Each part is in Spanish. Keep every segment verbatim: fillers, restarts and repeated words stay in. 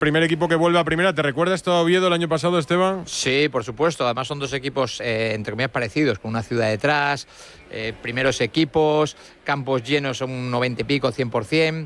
primer equipo que vuelve a primera. ¿Te recuerdas esto a Oviedo el año pasado, Esteban? Sí, por supuesto. Además son dos equipos, eh, entre comillas, parecidos, con una ciudad detrás, eh, primeros equipos, campos llenos son un noventa y pico, cien por cien.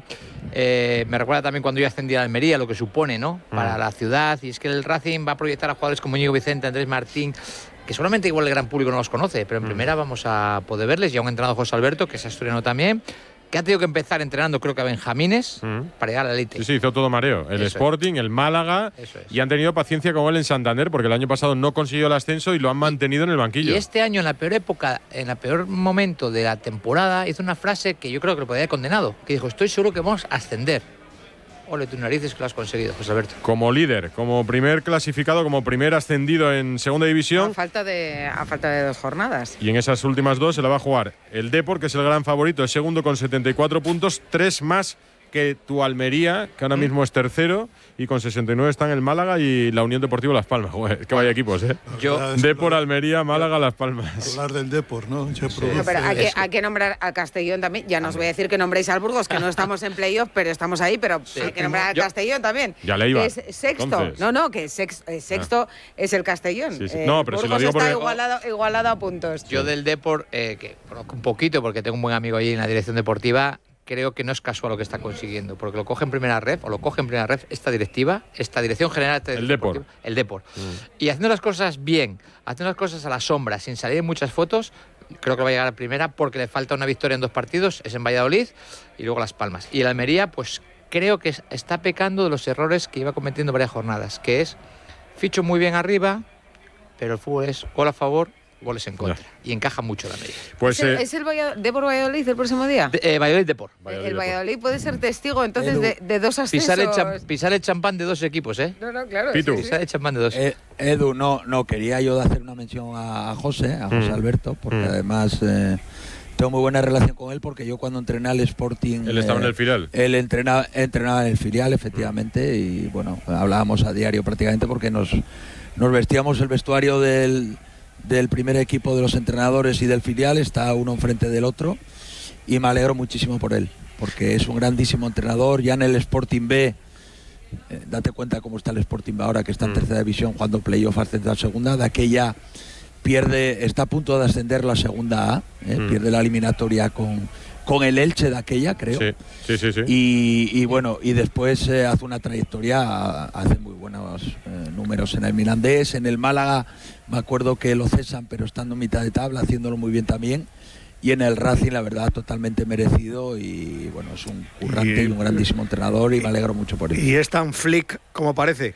Eh, me recuerda también cuando yo ascendí a Almería, lo que supone, ¿no? Para mm. la ciudad. Y es que el Racing va a proyectar a jugadores como Íñigo Vicente, Andrés Martín, que solamente igual el gran público no los conoce, pero en mm. primera vamos a poder verles. Y a un entrenador, José Alberto, que es asturiano también, que ha tenido que empezar entrenando, creo que a benjamines, mm. para llegar a la élite. Sí, sí, hizo todo mareo. El Eso Sporting, es. el Málaga, Eso es. y han tenido paciencia con él en Santander, porque el año pasado no consiguió el ascenso y lo han mantenido en el banquillo. Y este año, en la peor época, en el peor momento de la temporada, hizo una frase que yo creo que lo podría haber condenado, que dijo, estoy seguro que vamos a ascender. Ole, tus narices que lo has conseguido, José Alberto. Como líder, como primer clasificado, como primer ascendido en segunda división. A falta de, a falta de dos jornadas. Y en esas últimas dos se la va a jugar el Depor, que es el gran favorito, es segundo con setenta y cuatro puntos, tres más que tu Almería, que ahora ¿Mm? mismo es tercero, y con sesenta y nueve están el Málaga y la Unión Deportiva Las Palmas. Joder, que vaya equipos, ¿eh? Yo, Depor, Almería, Málaga, Las Palmas. Hablar del Depor, ¿no? Sí. No, pero hay que, hay que nombrar al Castellón también. Ya no os voy a decir que nombréis al Burgos, que no estamos en playoff, pero estamos ahí, pero sí. hay que nombrar al Yo, Castellón también. Ya le iba. Que es sexto. Entonces. No, no, que sex, eh, sexto ah. es el Castellón. Sí, sí. Eh, no, pero si lo digo está porque… igualado, igualado a puntos. Yo del Depor, eh, que conozco un poquito porque tengo un buen amigo allí en la dirección deportiva, creo que no es casual lo que está consiguiendo, porque lo coge en primera ref, o lo coge en primera ref esta directiva, esta dirección general, esta el Depor. El Depor. Mm. Y haciendo las cosas bien, haciendo las cosas a la sombra, sin salir en muchas fotos, creo que va a llegar a primera porque le falta una victoria en dos partidos, es en Valladolid y luego Las Palmas. Y el Almería, pues creo que está pecando de los errores que iba cometiendo varias jornadas, que es ficho muy bien arriba, pero el fútbol es gol a favor, goles en contra. No. Y encaja mucho la Almería. Pues, ¿Es el, eh, ¿es el Valladolid, Depor Valladolid el próximo día? De, eh, Valladolid Depor. Valladolid, el Valladolid puede ser testigo entonces de, de dos ascensos. Pisar el, cha, pisar el champán de dos equipos, ¿eh? No, no, claro. Pitu. Sí, pisar el champán de dos. Eh, Edu, no, no, quería yo hacer una mención a, a José, a José mm. Alberto, porque mm. además… Eh, tengo muy buena relación con él porque yo cuando entrené al Sporting… Él estaba eh, en el filial. Él entrenaba, entrenaba en el filial, efectivamente, y bueno, hablábamos a diario prácticamente porque nos, nos vestíamos el vestuario del, del primer equipo de los entrenadores y del filial, está uno enfrente del otro, y me alegro muchísimo por él, porque es un grandísimo entrenador. Ya en el Sporting B, eh, date cuenta cómo está el Sporting B ahora, que está en mm. tercera división, cuando playoff ascendió a segunda, de aquella… pierde, está a punto de ascender la segunda A, ¿eh? mm. pierde la eliminatoria con, con el Elche de aquella, creo. Sí, sí, sí. sí. Y, y bueno, y después eh, hace una trayectoria, hace muy buenos eh, números en el Mirandés, en el Málaga, me acuerdo que lo cesan, pero estando en mitad de tabla, haciéndolo muy bien también. Y en el Racing, la verdad, totalmente merecido, y bueno, es un currante y, y un grandísimo entrenador, y me alegro mucho por él. ¿Y es tan flick como parece?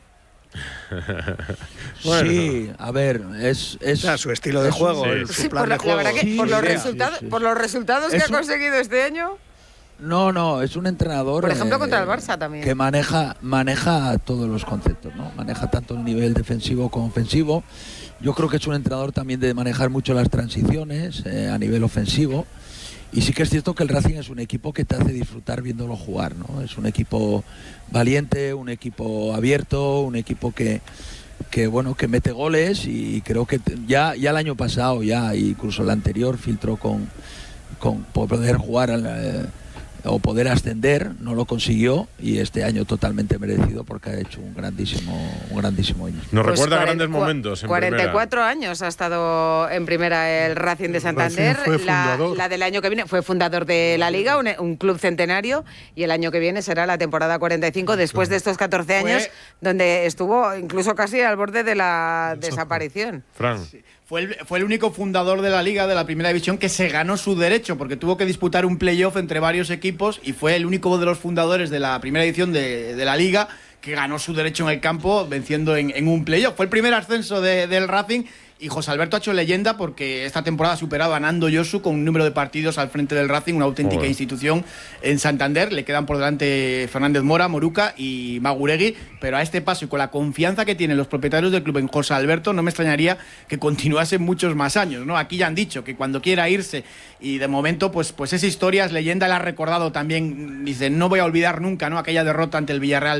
Bueno, sí, a ver, es, es o sea, su estilo de juego, sí. el, su sí, plan por la, de juego. La verdad que sí, por, los sí, resultados, sí, sí. por los resultados es que un... ha conseguido este año. No, no, es un entrenador. Por ejemplo, eh, contra el Barça también. Que maneja, maneja todos los conceptos, ¿no? Maneja tanto el nivel defensivo como ofensivo. Yo creo que es un entrenador también de manejar mucho las transiciones eh, a nivel ofensivo. Y sí que es cierto que el Racing es un equipo que te hace disfrutar viéndolo jugar, ¿no? Es un equipo valiente, un equipo abierto, un equipo que, que bueno, que mete goles, y creo que ya, ya el año pasado, ya incluso el anterior, filtró con, con poder jugar eh, o poder ascender, no lo consiguió, y este año totalmente merecido porque ha hecho un grandísimo un grandísimo año. Nos pues recuerda cuarenta, grandes momentos en cuarenta y cuatro primera. Años ha estado en primera el Racing de Santander. Racing fue la, la del año que viene fue fundador de la Liga, un, un club centenario, y el año que viene será la temporada cuarenta y cinco, después de estos catorce años fue, donde estuvo incluso casi al borde de la desaparición. Fran. Sí. Fue el, fue el único fundador de la Liga, de la Primera División, que se ganó su derecho, porque tuvo que disputar un playoff entre varios equipos, y fue el único de los fundadores de la Primera Edición de, de la Liga que ganó su derecho en el campo venciendo en, en un playoff. Fue el primer ascenso de, del Racing, y José Alberto ha hecho leyenda porque esta temporada ha superado a Nando Yosu con un número de partidos al frente del Racing, una auténtica oh. institución en Santander. Le quedan por delante Fernández Mora, Moruca y Maguregui, pero a este paso y con la confianza que tienen los propietarios del club en José Alberto, no me extrañaría que continuase muchos más años, ¿no? Aquí ya han dicho que cuando quiera irse, y de momento pues, pues esa historia es leyenda, la ha recordado también, dice, no voy a olvidar nunca, ¿no?, aquella derrota ante el Villarreal B,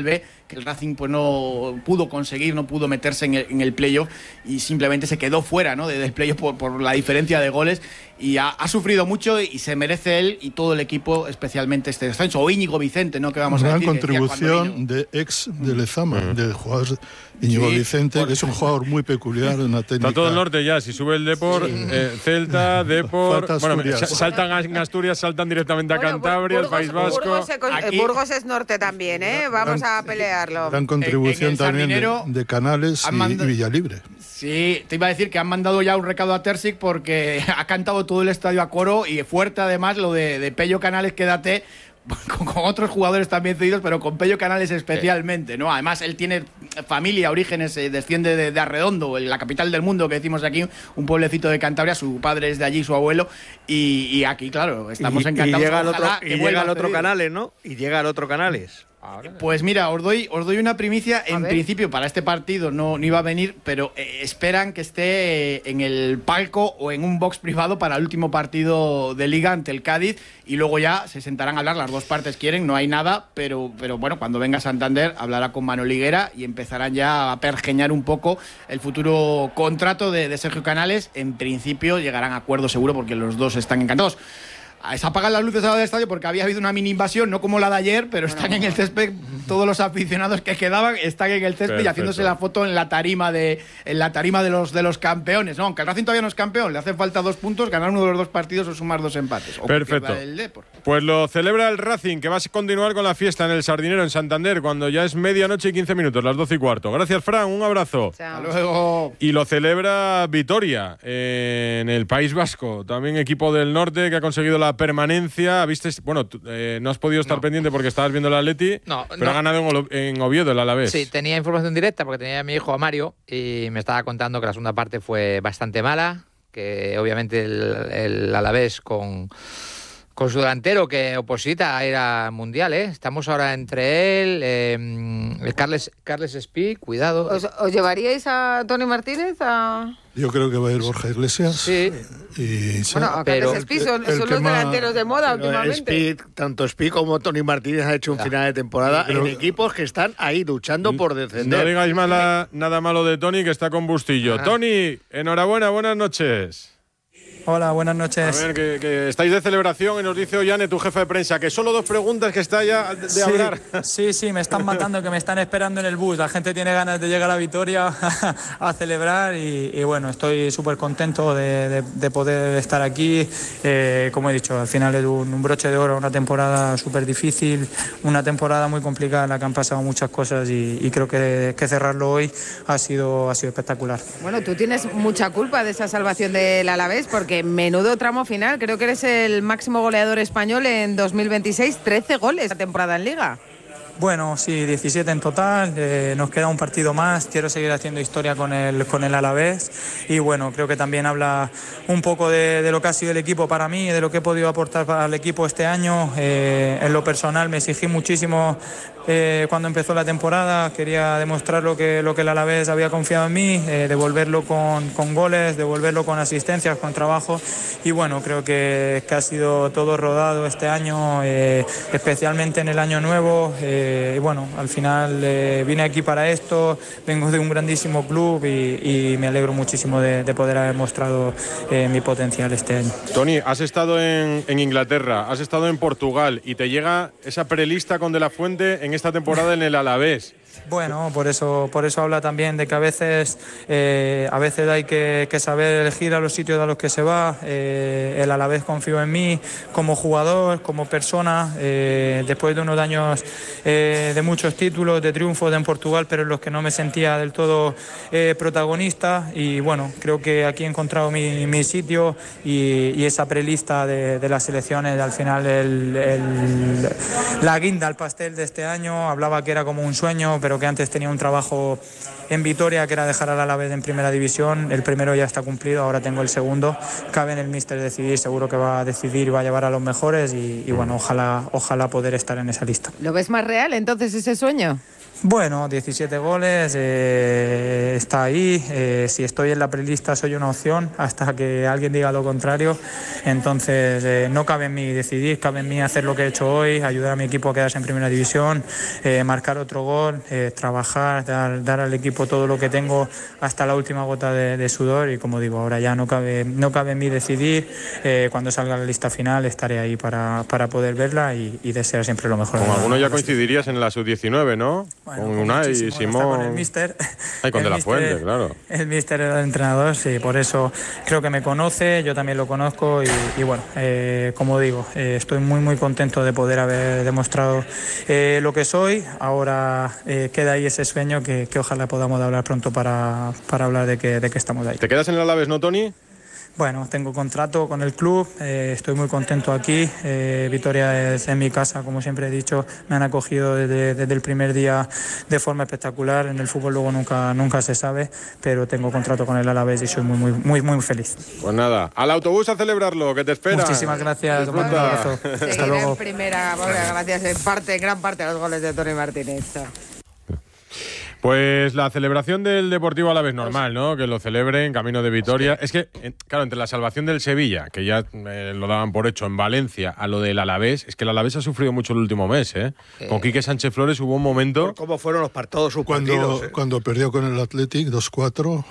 que el Racing pues no pudo conseguir, no pudo meterse en el, en el playoff y simplemente se quedó fuera, ¿no?, del playoff por, por la diferencia de goles, y ha, ha sufrido mucho y se merece él y todo el equipo, especialmente este descenso. O Íñigo Vicente, ¿no?, que vamos Una a decir. gran contribución de ex de Lezama, mm. del jugador Íñigo sí, Vicente, que es un jugador muy peculiar, una técnica. Está todo el norte ya, si sube el Depor, sí. eh, Celta, Depor, bueno, saltan en Asturias, saltan directamente a bueno, Cantabria, Burgos, el País Vasco. Burgos, Aquí, Burgos es norte también, ¿eh? Vamos gran, a pelearlo. Gran contribución en, en también de, de Canales y, y Villalibre. Sí, te iba a decir que han mandado ya un recado a Terzic porque ha cantado todo el estadio a coro y fuerte además lo de, de Pello Canales, quédate. Con, con otros jugadores también cedidos, pero con Pello Canales especialmente, ¿no? Además, él tiene familia, orígenes, eh, desciende de, de Arredondo, la capital del mundo que decimos aquí, un pueblecito de Cantabria, su padre es de allí, su abuelo, y, y aquí, claro, estamos y, encantados. Y llega el otro, y llega el otro Canales, ¿no? Y llega el otro Canales. Pues mira, os doy, os doy una primicia. En principio, para este partido no, no iba a venir, pero eh, esperan que esté eh, en el palco o en un box privado para el último partido de Liga ante el Cádiz, y luego ya se sentarán a hablar, las dos partes quieren, no hay nada, pero, pero bueno, cuando venga Santander hablará con Manol Higuera y empezarán ya a pergeñar un poco el futuro contrato de, de Sergio Canales. En principio llegarán a acuerdo seguro porque los dos están encantados. Se apagan las luces del estadio porque había habido una mini invasión, no como la de ayer, pero están bueno, en el césped. Todos los aficionados que quedaban están en el césped. Perfecto. Y haciéndose la foto en la tarima de en la tarima de los de los campeones. No, aunque el Racing todavía no es campeón, le hacen falta dos puntos, ganar uno de los dos partidos o sumar dos empates. O perfecto. Pues lo celebra el Racing, que va a continuar con la fiesta en el Sardinero en Santander cuando ya es medianoche y quince minutos, las doce y cuarto. Gracias, Fran, un abrazo. Chao. Hasta luego. Y lo celebra Vitoria eh, en el País Vasco, también equipo del norte que ha conseguido la permanencia. ¿Viste? Bueno, eh, no has podido estar no. pendiente porque estabas viendo el Atleti, no, pero no. ha ganado en, en Oviedo el Alavés. Sí, tenía información directa porque tenía a mi hijo a Mario y me estaba contando que la segunda parte fue bastante mala, que obviamente el, el Alavés con, con su delantero que oposita era mundial, ¿eh? Estamos ahora entre él, eh, el Carles, Carles Espí, cuidado. ¿Os, ¿Os llevaríais a Toni Martínez a...? Yo creo que va a ir Borja Iglesias. Sí. Y bueno, a Carles Espí son, son los más, delanteros de moda últimamente. Speed, tanto Espí como Toni Martínez ha hecho un ya. final de temporada en equipos que están ahí luchando por descender. No digáis mala, nada malo de Toni, que está con Bustillo. Ah. Toni, enhorabuena, buenas noches. Hola, buenas noches. A ver, que, que estáis de celebración y nos dice Ollane, tu jefe de prensa, que solo dos preguntas que está ya de, de sí, hablar. Sí, sí, me están matando, que me están esperando en el bus. La gente tiene ganas de llegar a Vitoria a celebrar y, y bueno, estoy súper contento de, de, de poder estar aquí. Eh, como he dicho, al final es un, un broche de oro, una temporada súper difícil, una temporada muy complicada en la que han pasado muchas cosas y, y creo que, que cerrarlo hoy ha sido, ha sido espectacular. Bueno, tú tienes mucha culpa de esa salvación del Alavés porque que menudo tramo final, creo que eres el máximo goleador español en dos mil veintiséis, trece goles la temporada en Liga. Bueno, sí, diecisiete en total, eh, nos queda un partido más, quiero seguir haciendo historia con el, con el Alavés y bueno, creo que también habla un poco de, de lo que ha sido el equipo para mí, de lo que he podido aportar al equipo este año. Eh, en lo personal me exigí muchísimo eh, cuando empezó la temporada, quería demostrar lo que, lo que el Alavés había confiado en mí, eh, devolverlo con, con goles, devolverlo con asistencias, con trabajo y bueno, creo que, que ha sido todo rodado este año, eh, especialmente en el año nuevo. Eh, y bueno, al final eh, vine aquí para esto, vengo de un grandísimo club y, y me alegro muchísimo de, de poder haber mostrado eh, mi potencial este año. Toni, has estado en, en Inglaterra, has estado en Portugal y te llega esa prelista con De la Fuente en esta temporada en el Alavés. Bueno, por eso, por eso habla también de que a veces, eh, a veces hay que, que saber elegir a los sitios a los que se va. Eh, el Alavés confió en mí como jugador, como persona, eh, después de unos años eh, de muchos títulos, de triunfos en Portugal, pero en los que no me sentía del todo eh, protagonista. Y bueno, creo que aquí he encontrado mi, mi sitio y, y esa prelista de, de las selecciones, al final el, el, la guinda al pastel de este año, hablaba que era como un sueño, pero que antes tenía un trabajo en Vitoria que era dejar al Alavés en primera división. El primero ya está cumplido, ahora tengo el segundo. Cabe en el míster decidir, seguro que va a decidir y va a llevar a los mejores y, y bueno, ojalá, ojalá poder estar en esa lista. ¿Lo ves más real entonces ese sueño? Bueno, diecisiete goles, eh, está ahí. Eh, si estoy en la prelista soy una opción hasta que alguien diga lo contrario. Entonces eh, no cabe en mí decidir, cabe en mí hacer lo que he hecho hoy, ayudar a mi equipo a quedarse en primera división, eh, marcar otro gol, eh, trabajar, dar, dar al equipo todo lo que tengo hasta la última gota de, de sudor. Y como digo, ahora ya no cabe, no cabe en mí decidir. Eh, cuando salga la lista final estaré ahí para, para poder verla y, y desear siempre lo mejor. Con algunos ya coincidirías en la sub diecinueve, ¿no? Bueno, con Unai y Simón. Con el míster. Ay, con el De La míster, Fuente, claro. El míster era el entrenador, sí, por eso creo que me conoce, yo también lo conozco y, y bueno, eh, como digo, eh, estoy muy muy contento de poder haber demostrado eh, lo que soy. Ahora eh, queda ahí ese sueño que, que ojalá podamos hablar pronto para, para hablar de que, de que estamos ahí. ¿Te quedas en el Alavés, no, Toni? Bueno, tengo contrato con el club, eh, estoy muy contento aquí. Eh, Vitoria es en mi casa, como siempre he dicho, me han acogido desde, desde el primer día de forma espectacular. En el fútbol luego nunca, nunca se sabe, pero tengo contrato con el Alavés y soy muy, muy, muy, muy feliz. Pues nada, al autobús a celebrarlo, que te espera. Muchísimas gracias. Un abrazo. Hasta luego. En primera, bueno, gracias en parte, en gran parte a los goles de Toni Martínez. Pues la celebración del Deportivo Alavés normal, ¿no? Que lo celebre en camino de Vitoria. Es que, claro, entre la salvación del Sevilla, que ya eh, lo daban por hecho en Valencia, a lo del Alavés, es que el Alavés ha sufrido mucho el último mes, ¿eh? eh. Con Quique Sánchez Flores hubo un momento... ¿Cómo fueron los partidos sus cuando, partidos? Eh? Cuando perdió con el Athletic dos cuatro,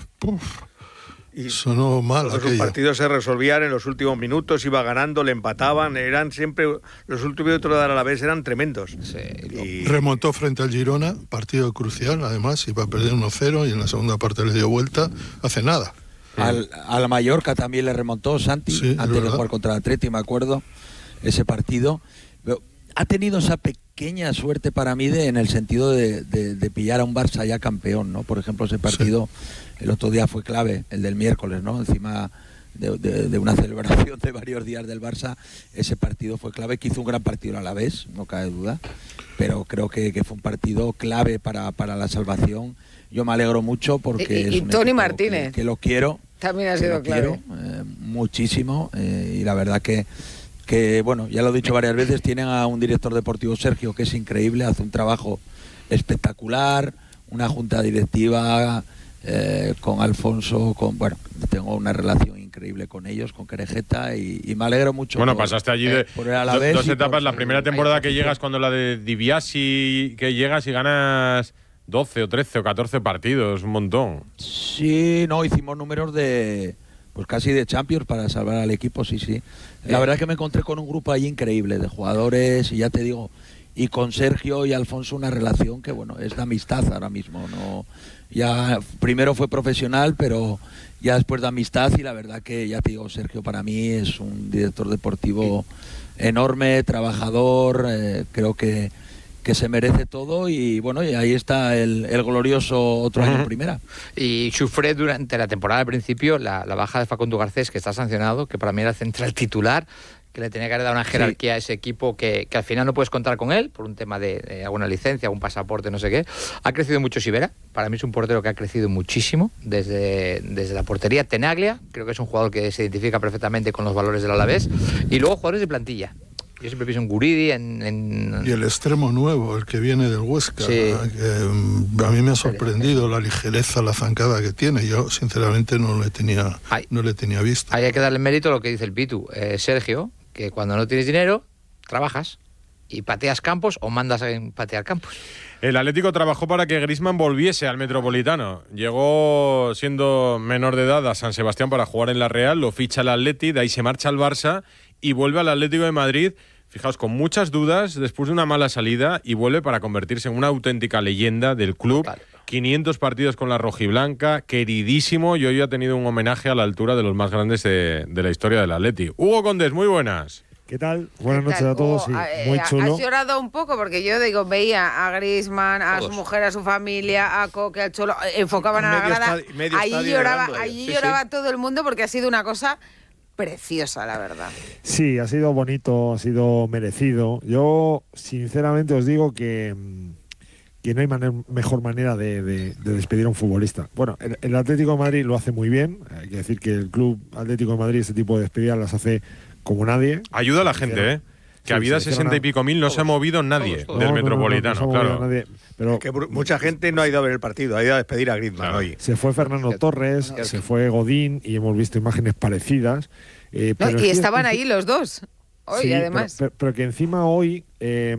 y sonó mal aquello. Los partidos se resolvían en los últimos minutos, iba ganando, le empataban, eran siempre los últimos minutos de Alavés eran tremendos. Sí, y... Remontó frente al Girona, partido crucial, además, iba a perder uno cero y en la segunda parte le dio vuelta, hace nada. Al, a la Mallorca también le remontó Santi, sí, antes de jugar contra el Atleti, me acuerdo, ese partido. Pero ha tenido esa pequeña suerte para mí de, en el sentido de, de, de pillar a un Barça ya campeón, ¿no? Por ejemplo, ese partido... Sí. El otro día fue clave, el del miércoles, ¿no? Encima de, de, de una celebración de varios días del Barça, ese partido fue clave, que hizo un gran partido a la vez, no cabe duda, pero creo que, que fue un partido clave para, para la salvación. Yo me alegro mucho porque... Y, es y un Toni Martínez. Que, que lo quiero. También ha sido clave. Quiero, eh, muchísimo, eh, y la verdad que, que, bueno, ya lo he dicho varias veces, tienen a un director deportivo, Sergio, que es increíble, hace un trabajo espectacular, una junta directiva... Eh, con Alfonso, con bueno, tengo una relación increíble con ellos, con Querejeta y, y me alegro mucho. Bueno, por, pasaste allí de eh, por el Alavés dos etapas. Por, la primera temporada que llegas, cuando la de Dibiasi, que llegas y ganas doce o trece o catorce partidos, un montón. Sí, no, hicimos números de pues casi de Champions para salvar al equipo, sí, sí. La eh. verdad es que me encontré con un grupo allí increíble de jugadores y ya te digo, y con Sergio y Alfonso una relación que bueno, es de amistad ahora mismo, no. Ya primero fue profesional, pero ya después de amistad, y la verdad que ya te digo, Sergio para mí es un director deportivo enorme, trabajador, eh, creo que, que se merece todo y bueno, y ahí está el, el glorioso otro año en primera. Y sufre durante la temporada al principio la, la baja de Facundo Garcés, que está sancionado, que para mí era central titular, que le tenía que haber dado una jerarquía sí. a ese equipo que, que al final no puedes contar con él por un tema de, de alguna licencia, algún pasaporte, no sé qué. Ha crecido mucho Sivera, para mí es un portero que ha crecido muchísimo desde, desde la portería. Tenaglia, creo que es un jugador que se identifica perfectamente con los valores del Alavés. Y luego jugadores de plantilla. Yo siempre pienso en Guridi, en, en... Y el extremo nuevo, el que viene del Huesca, sí. que a mí me ha sorprendido la ligereza, la zancada que tiene. Yo, sinceramente, no le tenía, hay, no le tenía visto. Hay que darle mérito a lo que dice el Pitu. Eh, Sergio, que cuando no tienes dinero, trabajas y pateas campos o mandas a patear campos. El Atlético trabajó para que Griezmann volviese al Metropolitano. Llegó siendo menor de edad a San Sebastián para jugar en la Real, lo ficha el Atleti, de ahí se marcha al Barça y vuelve al Atlético de Madrid, fijaos, con muchas dudas, después de una mala salida, y vuelve para convertirse en una auténtica leyenda del club. Total. quinientos partidos con la rojiblanca, queridísimo, y hoy ha tenido un homenaje a la altura de los más grandes de, de la historia del Atleti. Hugo Condés, muy buenas. ¿Qué tal? Buenas noches a todos. Sí, oh, muy chulo. Has llorado un poco porque yo digo, veía a Griezmann, a todos. Su mujer, a su familia, a Coque, al Cholo, enfocaban a la grada. Allí lloraba, allí sí, lloraba sí. todo el mundo porque ha sido una cosa preciosa, la verdad. Sí, ha sido bonito, ha sido merecido. Yo, sinceramente, os digo que, que no hay manera, mejor manera de, de, de despedir a un futbolista. Bueno, el, el Atlético de Madrid lo hace muy bien. Hay que decir que el Club Atlético de Madrid este tipo de despedidas las hace como nadie. Ayuda a la gente, ¿eh? que a vida sesenta y pico mil no se ha movido nadie todos. del No, no, Metropolitano, no, no, no se ha movido claro. nadie, pero Es que mucha gente no ha ido a ver el partido, ha ido a despedir a Griezmann Claro. hoy. se fue Fernando Torres, se fue Godín y hemos visto imágenes parecidas. eh, No, pero y sí es estaban que- ahí los dos. Hoy, Sí, además. Pero, pero- pero que encima hoy eh,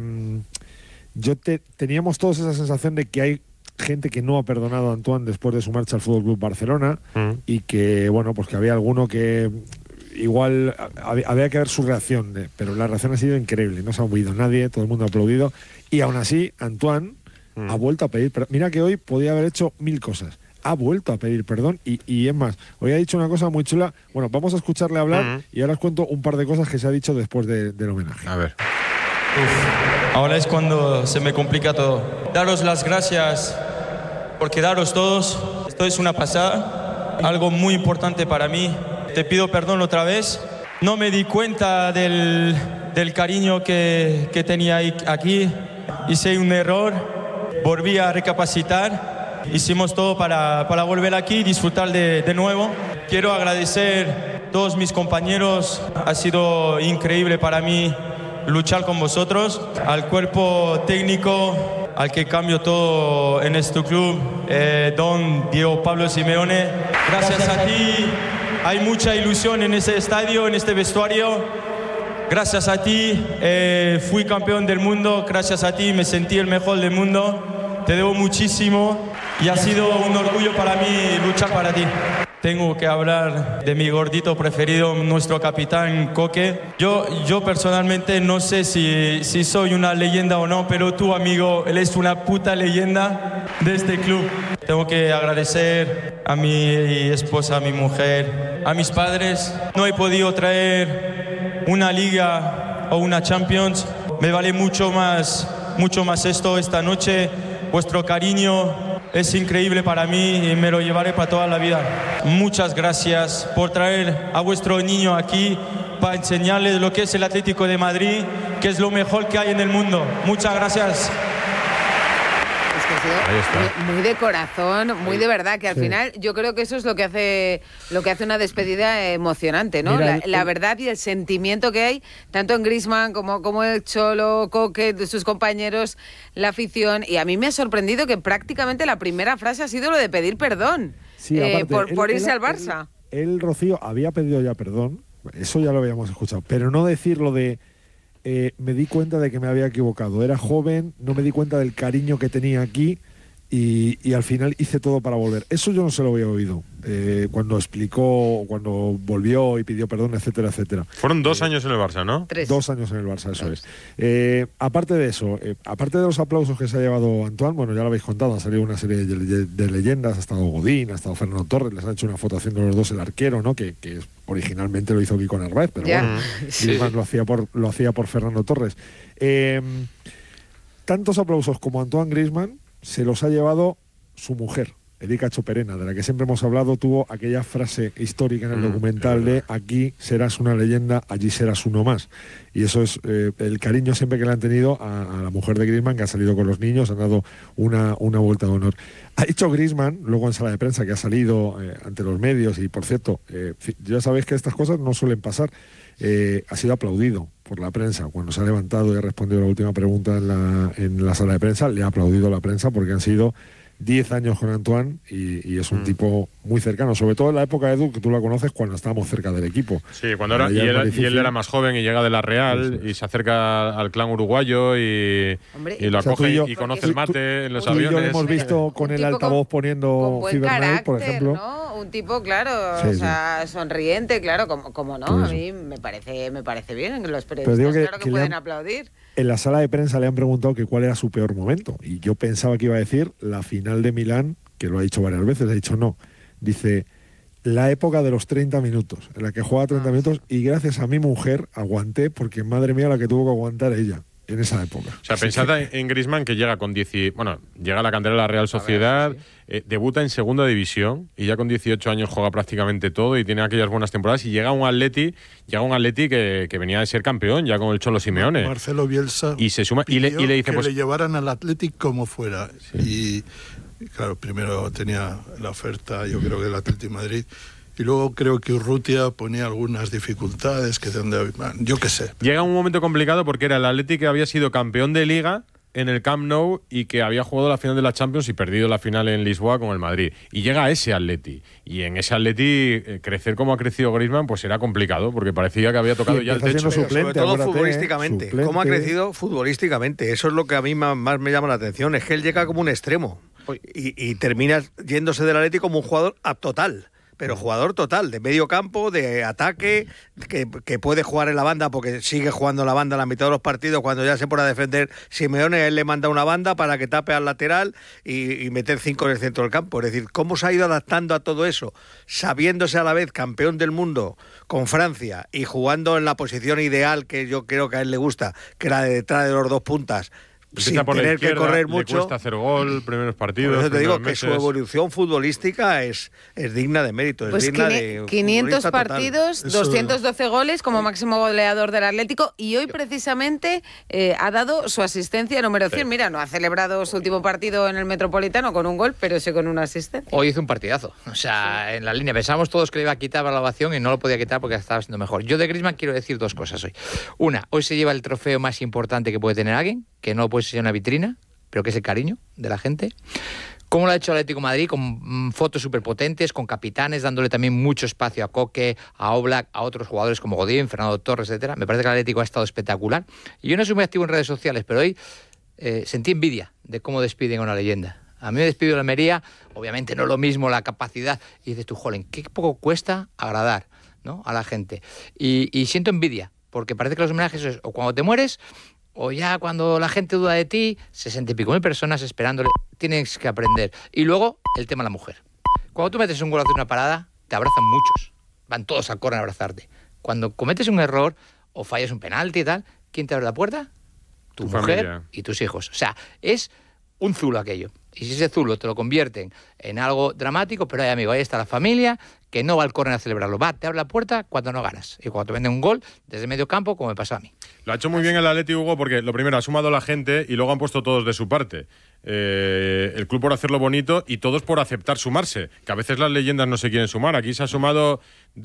yo te, teníamos todos esa sensación de que hay gente que no ha perdonado a Antoine después de su marcha al Fútbol Club Barcelona Mm. y que, bueno, pues que había alguno que igual había, había que ver su reacción, eh, pero la reacción ha sido increíble, no se ha movido nadie, todo el mundo ha aplaudido y aún así Antoine Mm. ha vuelto a pedir perdón. Mira que hoy podía haber hecho mil cosas. Ha vuelto a pedir perdón y, y es más, hoy ha dicho una cosa muy chula. Bueno, vamos a escucharle hablar Mm. y ahora os cuento un par de cosas que se ha dicho después de- del homenaje. A ver. Uf, ahora es cuando se me complica todo. Daros las gracias por quedaros todos. Esto es una pasada, algo muy importante para mí. Te pido perdón otra vez. No me di cuenta del, del cariño que, que tenía ahí- aquí. Hice un error, volví a recapacitar. Hicimos todo para, para volver aquí y disfrutar de, de nuevo. Quiero agradecer a todos mis compañeros. Ha sido increíble para mí luchar con vosotros, al cuerpo técnico, al que cambio todo en este club, eh, don Diego Pablo Simeone. Gracias a ti, hay mucha ilusión en ese estadio, en este vestuario. Gracias a ti, eh, fui campeón del mundo, gracias a ti me sentí el mejor del mundo. Te debo muchísimo y ha sido un orgullo para mí luchar para ti. Tengo que hablar de mi gordito preferido, nuestro capitán Coque. Yo, yo personalmente no sé si, si soy una leyenda o no, pero tú, amigo, él es una puta leyenda de este club. Tengo que agradecer a mi esposa, a mi mujer, a mis padres. No he podido traer una liga o una Champions. Me vale mucho más, mucho más esto esta noche. Vuestro cariño es increíble para mí y me lo llevaré para toda la vida. Muchas gracias por traer a vuestro niño aquí para enseñarles lo que es el Atlético de Madrid, que es lo mejor que hay en el mundo. Muchas gracias. Es que ha sido Ahí está. muy, muy de corazón, muy de verdad, que al Sí. final yo creo que eso es lo que hace lo que hace una despedida emocionante, ¿no? Mira, la, el- la el- verdad y el sentimiento que hay, tanto en Griezmann como, como el Cholo, Coque, de sus compañeros, la afición. Y a mí me ha sorprendido que prácticamente la primera frase ha sido lo de pedir perdón Sí, eh, aparte, por, él- por él- irse al él- Barça. Él, Rocío, había pedido ya perdón, eso ya lo habíamos escuchado, pero no decirlo de eh, me di cuenta de que me había equivocado. Era joven, no me di cuenta del cariño que tenía aquí y, y al final hice todo para volver. Eso yo no se lo había oído eh, cuando explicó, cuando volvió y pidió perdón, etcétera, etcétera. Fueron dos años en el Barça, ¿no? Tres. Dos años en el Barça, eso es. Eh, aparte de eso, eh, aparte de los aplausos que se ha llevado Antoine, bueno, ya lo habéis contado, han salido una serie de, de- de leyendas, ha estado Godín, ha estado Fernando Torres, les han hecho una foto haciendo los dos el arquero, ¿no? Que, que es- originalmente lo hizo Kiko Narváez, pero Ya. bueno, Sí. Griezmann lo hacía por lo hacía por Fernando Torres. Eh, tantos aplausos como Antoine Griezmann se los ha llevado su mujer, Erika Choperena, de la que siempre hemos hablado. Tuvo aquella frase histórica en el Mm, documental es de verdad. aquí serás una leyenda, allí serás uno más. Y eso es eh, el cariño siempre que le han tenido a, a la mujer de Griezmann, que ha salido con los niños, han dado una, una vuelta de honor. Ha dicho Griezmann, luego en sala de prensa, que ha salido eh, ante los medios, y por cierto, eh, fi- ya sabéis que estas cosas no suelen pasar, eh, ha sido aplaudido por la prensa. Cuando se ha levantado y ha respondido la última pregunta en la, en la sala de prensa, le ha aplaudido la prensa porque han sido diez años con Antoine y, y es un Mm. tipo muy cercano, sobre todo en la época de Edu, que tú la conoces cuando estábamos cerca del equipo. Sí, cuando era, Ahora y, ya es él, más y él difícil. era más joven y llega de la Real Eso es. y se acerca al clan uruguayo y, Hombre, y lo O sea, tú acoge y yo- y conoce tú- el mate en los Tú y yo aviones. lo hemos visto con Un el tipo altavoz con- poniendo Con buen Fever Night, carácter, por ejemplo. ¿no? Un tipo, claro, Sí, o sí. sea, sonriente, claro, como, como no. Por A eso. mí me parece, me parece bien. Los Pero periodistas, digo que- claro que, que le pueden han- aplaudir. En la sala de prensa le han preguntado que cuál era su peor momento y yo pensaba que iba a decir la final de Milán, que lo ha dicho varias veces, ha dicho no. Dice, la época de los treinta minutos, en la que juega treinta Ah. minutos y gracias a mi mujer aguanté, porque madre mía la que tuvo que aguantar ella en esa época. O sea, Así pensad que- en Griezmann, que llega con diez, y- bueno, llega a la cantera de la Real Sociedad, eh, debuta en segunda división y ya con dieciocho años juega prácticamente todo y tiene aquellas buenas temporadas y llega a un Atleti, llega a un Atleti que, que venía de ser campeón ya con el Cholo Simeone. Marcelo Bielsa Y se suma y le, y le dice que pues le llevaran al Athletic como fuera. Y, y claro, primero tenía la oferta, yo creo que del Athletic Madrid, y luego creo que Urrutia ponía algunas dificultades, que de donde, yo qué sé. Llega un momento complicado porque era el Atleti que había sido campeón de Liga en el Camp Nou y que había jugado la final de la Champions y perdido la final en Lisboa con el Madrid. Y llega ese Atleti. Y en ese Atleti, eh, crecer como ha crecido Griezmann, pues era complicado, porque parecía que había tocado sí, ya el techo. Suplente, sobre todo futbolísticamente. Suplente. ¿Cómo ha crecido futbolísticamente? Eso es lo que a mí más, más me llama la atención. Es que él llega como un extremo. Y, y termina yéndose del Atleti como un jugador total. Pero jugador total, de medio campo, de ataque, que, que puede jugar en la banda porque sigue jugando en la banda a la mitad de los partidos. Cuando ya se pone a defender Simeone, él le manda una banda para que tape al lateral y, y meter cinco en el centro del campo. Es decir, ¿cómo se ha ido adaptando a todo eso? Sabiéndose a la vez campeón del mundo con Francia y jugando en la posición ideal que yo creo que a él le gusta, que era de detrás de los dos puntas, Empieza sin por tener la izquierda, que correr le mucho. cuesta hacer gol, primeros partidos. Por eso te digo que meses. su evolución futbolística es, es digna de mérito, es pues digna quini- de quinientos futbolista partidos, total. doscientos doce goles como máximo goleador del Atlético y hoy precisamente eh, ha dado su asistencia número cien. Sí. Mira, no ha celebrado su último partido en el Metropolitano con un gol, pero sí con una asistencia. Hoy hizo un partidazo. O sea, sí. En la línea pensábamos todos que le iba a quitar la ovación y no lo podía quitar porque estaba siendo mejor. Yo de Griezmann quiero decir dos cosas hoy. Una, hoy se lleva el trofeo más importante que puede tener alguien, que no puede ser una vitrina, pero que es el cariño de la gente. Cómo lo ha hecho el Atlético de Madrid, con mm, fotos súper potentes, con capitanes, dándole también mucho espacio a Coque, a Oblak, a otros jugadores como Godín, Fernando Torres, etcétera. Me parece que el Atlético ha estado espectacular. Y yo no soy muy activo en redes sociales, pero hoy eh, sentí envidia de cómo despiden a una leyenda. A mí me despidió la Almería, obviamente no lo mismo la capacidad. Y dices tú, jolen, qué poco cuesta agradar, ¿no?, a la gente. Y, y siento envidia, porque parece que los homenajes es o cuando te mueres, o ya cuando la gente duda de ti, sesenta y pico mil personas esperándole. Tienes que aprender. Y luego, el tema de la mujer. Cuando tú metes un gol hacia una parada, te abrazan muchos. Van todos al córner a abrazarte. Cuando cometes un error o fallas un penalti y tal, ¿quién te abre la puerta? Tu, tu mujer familia. Y tus hijos. O sea, es un zulo aquello. Y si ese zulo te lo convierten en algo dramático, pero ahí, amigo, ahí está la familia, que no va al córner a celebrarlo. Va, te abre la puerta cuando no ganas. Y cuando te venden un gol desde medio campo, como me pasó a mí. Lo ha hecho muy bien el Atleti, Hugo, porque lo primero ha sumado la gente y luego han puesto todos de su parte. Eh, el club por hacerlo bonito y todos por aceptar sumarse. Que a veces las leyendas no se quieren sumar. Aquí se ha sumado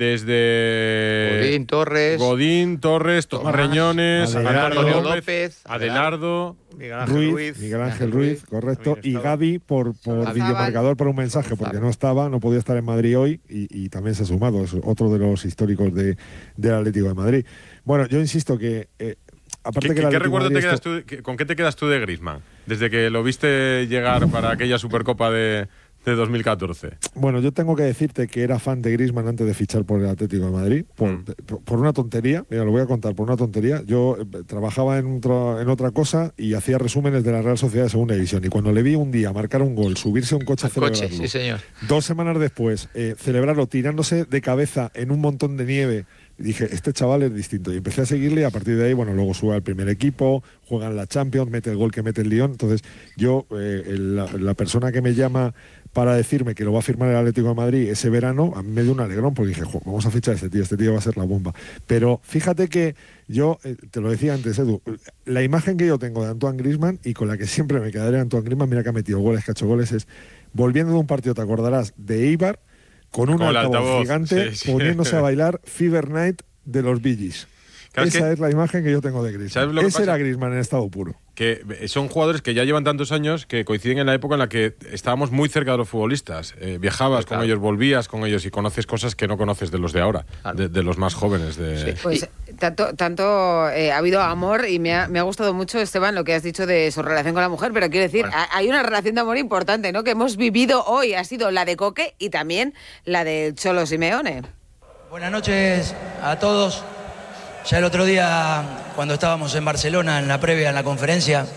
desde Godín, Torres, Godín, Torres, Tomás, Tomás Reñones, Adelardo, Antonio López, López, Adelardo, Miguel Ángel Ruiz, Ruiz, Miguel Ángel Ruiz, correcto, y Gavi por, por videomarcador por un mensaje, porque no estaba, no podía estar en Madrid hoy y, y también se ha sumado, es otro de los históricos de, del Atlético de Madrid. Bueno, yo insisto que eh, aparte ¿Qué, que ¿qué recuerdo te quedas tú, ¿Con qué te quedas tú de Griezmann? Desde que lo viste llegar para aquella Supercopa de, de dos mil catorce. Bueno, yo tengo que decirte que era fan de Griezmann antes de fichar por el Atlético de Madrid, por, mm. por, por una tontería, mira, lo voy a contar, por una tontería. Yo eh, trabajaba en, otro, en otra cosa y hacía resúmenes de la Real Sociedad de Segunda División, y cuando le vi un día marcar un gol, subirse a un coche a celebrarlo, coche, sí, señor. Dos semanas después, eh, celebrarlo tirándose de cabeza en un montón de nieve, dije, este chaval es distinto, y empecé a seguirle, y a partir de ahí, bueno, luego sube al primer equipo, juega en la Champions, mete el gol que mete el Lyon. Entonces yo, eh, el, la, la persona que me llama para decirme que lo va a firmar el Atlético de Madrid ese verano, a mí me dio un alegrón, porque dije, vamos a fichar a este tío, este tío va a ser la bomba. Pero fíjate que yo, eh, te lo decía antes, Edu, la imagen que yo tengo de Antoine Griezmann, y con la que siempre me quedaré de Antoine Griezmann, mira que ha metido goles, que ha hecho goles, es, volviendo de un partido, te acordarás, de Eibar, con un altavoz, altavoz gigante, sí, sí. poniéndose a bailar Fever Night de los Bee Gees. Claro, Esa es, que, es la imagen que yo tengo de Griezmann. Ese era Griezmann en estado puro. Que son jugadores que ya llevan tantos años que coinciden en la época en la que estábamos muy cerca de los futbolistas. Eh, viajabas sí, claro. con ellos, volvías con ellos y conoces cosas que no conoces de los de ahora, claro. de, de los más jóvenes. De... Sí. Pues tanto, tanto eh, ha habido amor y me ha, me ha gustado mucho, Esteban, lo que has dicho de su relación con la mujer, pero quiero decir, bueno. hay una relación de amor importante, ¿no?, que hemos vivido hoy. Ha sido la de Coque y también la del Cholo Simeone. Buenas noches a todos. Ya el otro día, cuando estábamos en Barcelona, en la previa, en la conferencia,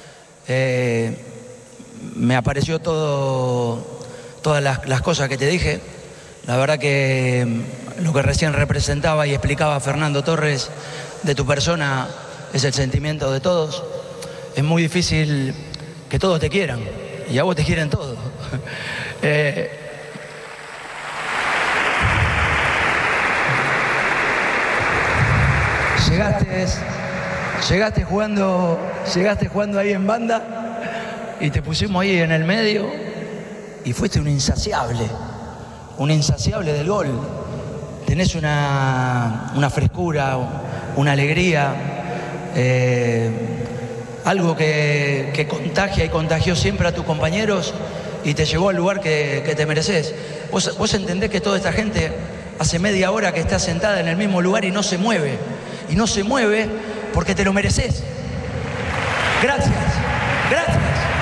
eh, me apareció todo, todas las, las cosas que te dije. La verdad que lo que recién representaba y explicaba Fernando Torres de tu persona es el sentimiento de todos. Es muy difícil que todos te quieran, y a vos te quieren todos. eh, Llegaste, llegaste jugando, llegaste jugando ahí en banda y te pusimos ahí en el medio y fuiste un insaciable, un insaciable del gol. Tenés una, una frescura, una alegría, eh, algo que, que contagia y contagió siempre a tus compañeros y te llevó al lugar que, que te mereces. Vos, vos entendés que toda esta gente hace media hora que está sentada en el mismo lugar y no se mueve. Y no se mueve porque te lo mereces. Gracias, gracias.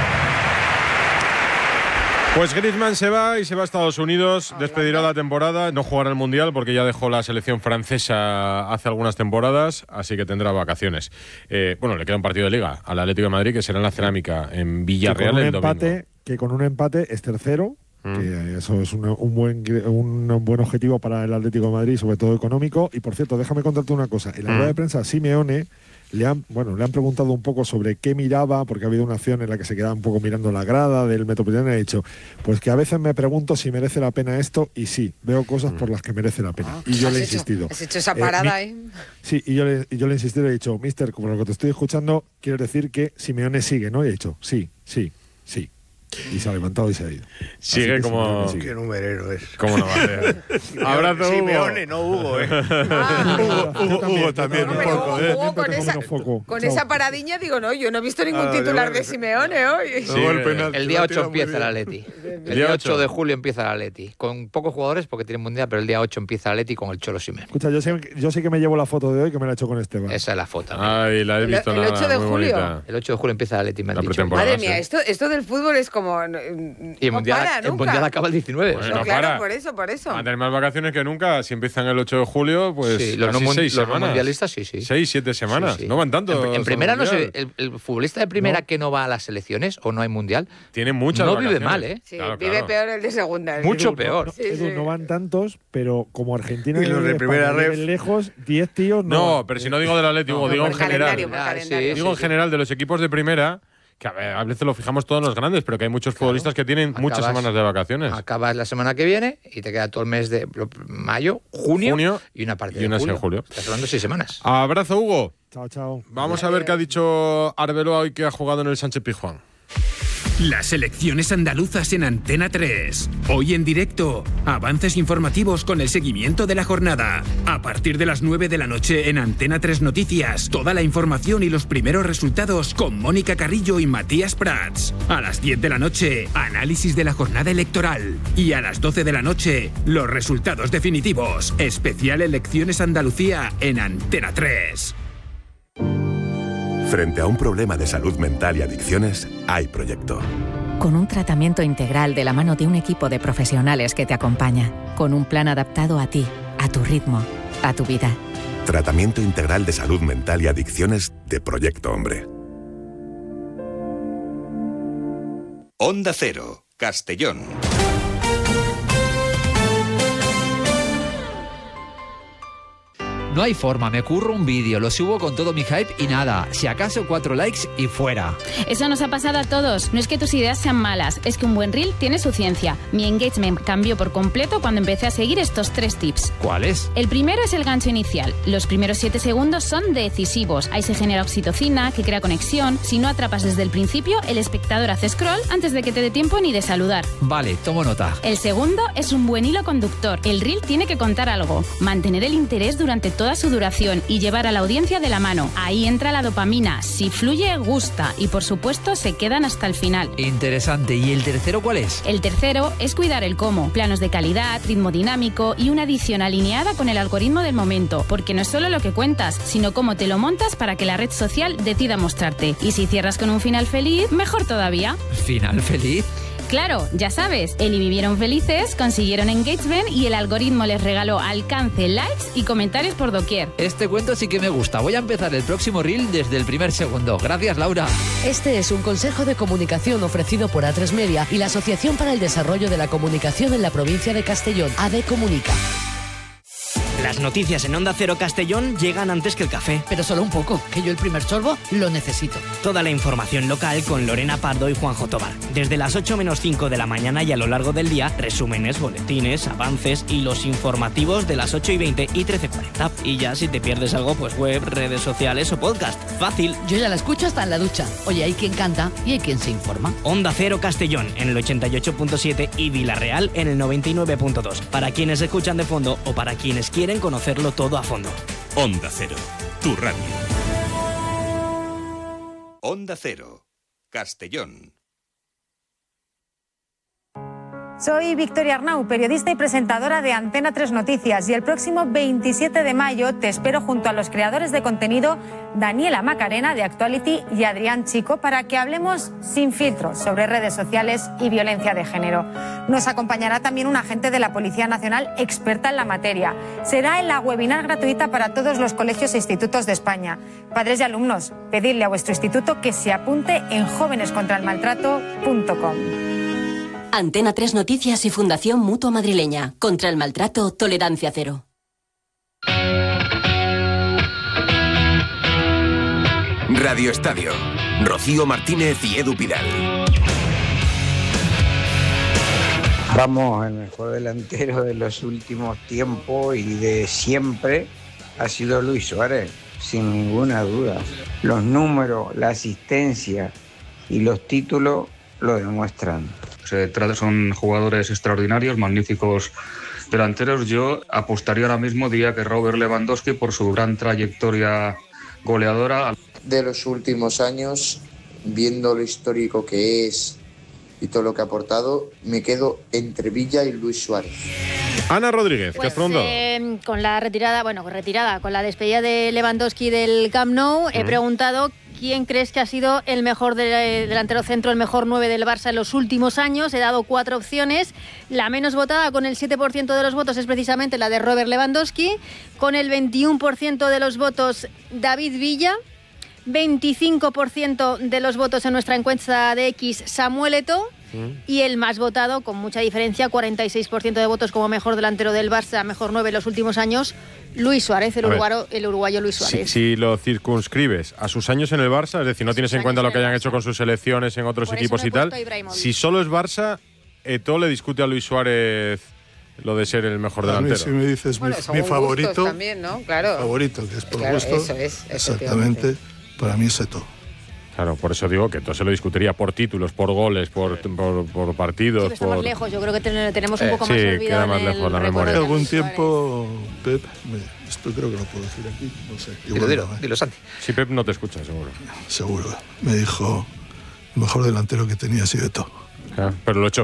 Pues Griezmann se va y se va a Estados Unidos, despedirá la temporada, no jugará el Mundial porque ya dejó la selección francesa hace algunas temporadas, así que tendrá vacaciones. Eh, bueno, le queda un partido de Liga al Atlético de Madrid, que será en la Cerámica, en Villarreal el empate, domingo. Que con un empate es tercero, mm. que eso es un, un, buen, un buen objetivo para el Atlético de Madrid, sobre todo económico. Y por cierto, déjame contarte una cosa. En la mm. rueda de prensa, Simeone le han, bueno, le han preguntado un poco sobre qué miraba, porque ha habido una acción en la que se quedaba un poco mirando la grada del Metropolitano y ha dicho, pues que a veces me pregunto si merece la pena esto, y sí, veo cosas por las que merece la pena. Ah, y yo le he hecho, insistido. Has hecho esa parada, ¿eh? Mi, sí, y yo, le, y yo le he insistido y he dicho, mister, como lo que te estoy escuchando, quiero decir que Simeone sigue, ¿no? Y he dicho, sí, sí, sí. Y se ha levantado y se ha ido. Sigue como... Sigue. Qué numerero es. ¿Cómo no va a ser? Abrazo, Hugo. Simeone, no Hugo, ¿eh? Ah, Hugo, Hugo también, no, un poco, ¿eh? Hugo con, esa, con esa paradiña, digo, no, yo no he visto ningún ah, titular de Simeone hoy. Sí, el, penalti, el día ocho empieza el Atleti. El día ocho de julio empieza el Atleti. Con pocos jugadores porque tiene Mundial, pero el día ocho empieza el Atleti con el Cholo Simeone. Escucha, yo sé, yo sé que me llevo la foto de hoy, que me la he hecho con Esteban. Esa es la foto. Ay, la he visto. El, el ocho de julio. Bonita. El ocho de julio empieza el Atleti, me han dicho. Madre mía, esto, esto del fútbol es como... Y el, no mundial, para, el mundial acaba el diecinueve. Pues o sea. no claro, para. por eso, por eso. Va a tener más vacaciones que nunca. Si empiezan el ocho de julio, pues sí, los, no, seis los semanas. no mundialistas, sí, sí. Seis, siete semanas. Sí, sí. No van tanto. En, en primera, no sé, el, el futbolista de primera no. que no va a las selecciones o no hay mundial, tiene muchas no vacaciones. vive mal, ¿eh? Sí, claro, vive claro. peor el de segunda. Mucho Edu, peor. No, sí, Edu, sí. no van tantos, pero como Argentina y los de primera ref lejos, diez tíos no. No, pero si no digo del Atlético, no, digo en general. Ah, sí, digo sí, en sí. general de los equipos de primera. Que a, ver, a veces lo fijamos todos los grandes, pero que hay muchos claro. futbolistas que tienen Acabas, muchas semanas de vacaciones. Acabas la semana que viene y te queda todo el mes de mayo, junio, junio y una parte y una de julio. en julio. Estás hablando de seis semanas. Abrazo, Hugo. Chao, chao. Vamos a ver qué ha dicho Arbeloa hoy que ha jugado en el Sánchez Pizjuán. Las selecciones andaluzas en Antena tres. Hoy en directo, avances informativos con el seguimiento de la jornada. A partir de las nueve de la noche en Antena tres Noticias, toda la información y los primeros resultados con Mónica Carrillo y Matías Prats. A las diez de la noche, análisis de la jornada electoral. Y a las doce de la noche, los resultados definitivos. Especial Elecciones Andalucía en Antena tres. Frente a un problema de salud mental y adicciones, hay proyecto. Con un tratamiento integral de la mano de un equipo de profesionales que te acompaña. Con un plan adaptado a ti, a tu ritmo, a tu vida. Tratamiento integral de salud mental y adicciones de Proyecto Hombre. Onda Cero, Castellón. No hay forma, me curro un vídeo, lo subo con todo mi hype y nada, si acaso cuatro likes y fuera. Eso nos ha pasado a todos, no es que tus ideas sean malas, es que un buen reel tiene su ciencia. Mi engagement cambió por completo cuando empecé a seguir estos tres tips. ¿Cuáles? El primero es el gancho inicial, los primeros siete segundos son decisivos, ahí se genera oxitocina que crea conexión, si no atrapas desde el principio, el espectador hace scroll antes de que te dé tiempo ni de saludar. Vale, tomo nota. El segundo es un buen hilo conductor, el reel tiene que contar algo, mantener el interés durante toda su duración y llevar a la audiencia de la mano. Ahí entra la dopamina. Si fluye, gusta. Y por supuesto, se quedan hasta el final. Interesante. ¿Y el tercero cuál es? El tercero es cuidar el cómo. Planos de calidad, ritmo dinámico y una edición alineada con el algoritmo del momento. Porque no es solo lo que cuentas, sino cómo te lo montas para que la red social decida mostrarte. Y si cierras con un final feliz, mejor todavía. ¿Final feliz? Claro, ya sabes, él y vivieron felices, consiguieron engagement y el algoritmo les regaló alcance, likes y comentarios por doquier. Este cuento sí que me gusta. Voy a empezar el próximo reel desde el primer segundo. Gracias, Laura. Este es un consejo de comunicación ofrecido por A tres Media y la Asociación para el Desarrollo de la Comunicación en la provincia de Castellón, A D Comunica. Las noticias en Onda Cero Castellón llegan antes que el café. Pero solo un poco, que yo el primer sorbo lo necesito. Toda la información local con Lorena Pardo y Juanjo Tobar. Desde las ocho menos cinco de la mañana y a lo largo del día, resúmenes, boletines, avances y los informativos de las ocho y veinte y trece cuarenta. Y ya si te pierdes algo, pues web, redes sociales o podcast. Fácil. Yo ya la escucho hasta en la ducha. Oye, hay quien canta y hay quien se informa. Onda Cero Castellón en el ochenta y ocho punto siete y Villarreal en el noventa y nueve punto dos. Para quienes escuchan de fondo o para quienes quieren conocerlo todo a fondo. Onda Cero, tu radio. Onda Cero, Castellón. Soy Victoria Arnau, periodista y presentadora de Antena tres Noticias, y el próximo veintisiete de mayo te espero junto a los creadores de contenido Daniela Macarena de Actuality y Adrián Chico para que hablemos sin filtros sobre redes sociales y violencia de género. Nos acompañará también un agente de la Policía Nacional experta en la materia. Será en la webinar gratuita para todos los colegios e institutos de España. Padres y alumnos, pedidle a vuestro instituto que se apunte en jóvenes contra el maltrato punto com. Antena tres Noticias y Fundación Mutua Madrileña. Contra el maltrato, tolerancia cero. Radio Estadio. Rocío Martínez y Edu Pidal. Vamos, el mejor delantero de los últimos tiempos y de siempre ha sido Luis Suárez, sin ninguna duda. Los números, la asistencia y los títulos lo demuestran. Se trata, son jugadores extraordinarios, magníficos delanteros. Yo apostaría ahora mismo, diría que Robert Lewandowski, por su gran trayectoria goleadora. De los últimos años, viendo lo histórico que es y todo lo que ha aportado, me quedo entre Villa y Luis Suárez. Ana Rodríguez, pues, ¿qué has preguntado? Eh, con la retirada, bueno, con retirada, con la despedida de Lewandowski del Camp Nou, he mm. preguntado quién crees que ha sido el mejor de, delantero centro, el mejor nueve del Barça en los últimos años. He dado cuatro opciones. La menos votada, con el siete por ciento de los votos, es precisamente la de Robert Lewandowski. Con el veintiuno por ciento de los votos, David Villa. veinticinco por ciento de los votos en nuestra encuesta de X, Samuel Eto'o. Y el más votado, con mucha diferencia, cuarenta y seis por ciento de votos como mejor delantero del Barça, mejor nueve en los últimos años, Luis Suárez, el uruguayo, el uruguayo Luis Suárez. Si, si lo circunscribes a sus años en el Barça, es decir, no tienes en cuenta lo que hayan hecho con sus selecciones en otros equipos y tal, si solo es Barça, Eto'o le discute a Luis Suárez lo de ser el mejor delantero. A mí, si me dices bueno, mi, mi favorito, también, ¿no? Claro. favorito, que es por claro, gusto, eso es, exactamente, para mí es Eto'o. Claro, por eso digo que entonces se lo discutiría por títulos, por goles, por, por, por partidos. Sí, estamos por... lejos, yo creo que tenemos un poco eh, más sí, olvidado queda más en lejos el la memoria. Algún tiempo, Pep, me, esto creo que lo puedo decir aquí, no sé. Dilo, dilo, ¿eh? dilo, Santi. Si Pep no te escucha, seguro. Seguro. Me dijo, el mejor delantero que tenía ha sido Eto'o. Ah, pero lo echó.